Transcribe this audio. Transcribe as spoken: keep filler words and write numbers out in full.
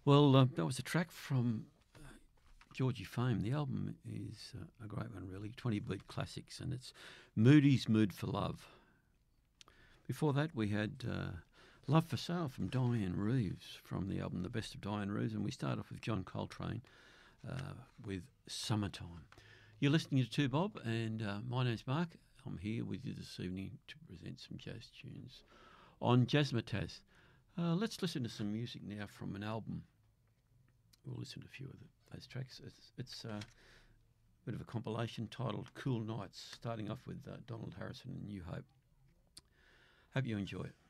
Well, uh, that was a track from uh, Georgie Fame. The album is uh, a great one, really. twenty beat classics, and it's Moody's Mood for Love. Before that, we had uh, Love for Sale from Diane Reeves from the album The Best of Diane Reeves, and we start off with John Coltrane uh, with Summertime. You're listening to Two Bob, and uh, my name's Mark. I'm here with you this evening to present some jazz tunes on Jazzmatazz. Uh, let's listen to some music now from an album. We'll listen to a few of the, those tracks. It's, it's uh, a bit of a compilation titled Cool Nights, starting off with uh, Donald Harrison and New Hope. Hope you enjoy it.